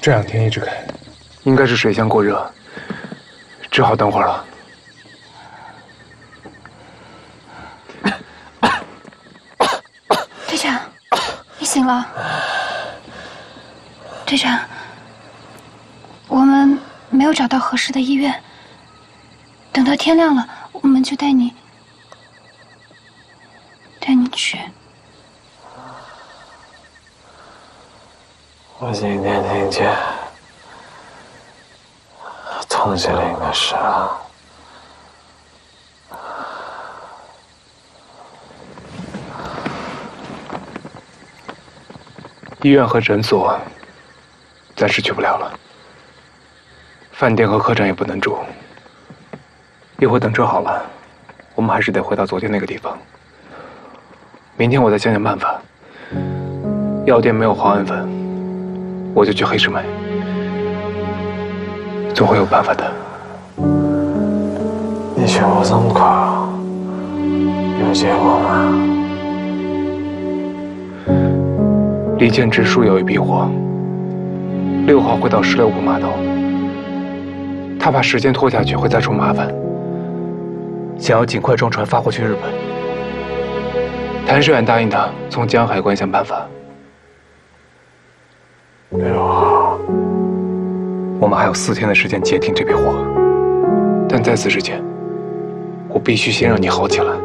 这两天一直开， 应该是水箱过热，只好等会儿了。 队长，你醒了。队长，我们没有找到合适的医院，等到天亮了，我们就带你去。 我今天听见通缉令的事了。 医院和诊所暂时去不了了，饭店和客栈也不能住。一会儿等车好了，我们还是得回到昨天那个地方。明天我再想想办法。药店没有磺胺粉，我就去黑市买，总会有办法的。 你去过这么快啊？有结果吗？ 离间直属有一批货，6号会到16股码头。他怕时间拖下去会再出麻烦，想要尽快装船发货去日本。谭世远答应他从江海关想办法。 6号， 我们还有4天的时间截停这批货，但在此之前，我必须先让你好起来。